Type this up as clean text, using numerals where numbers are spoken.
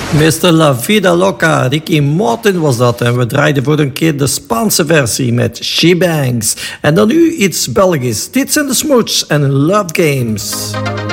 Mr. La Vida Loca, Ricky Martin was dat. En we draaiden voor een keer de Spaanse versie met She Bangs. En dan nu iets Belgisch. Dit zijn de Smoots en Love Games.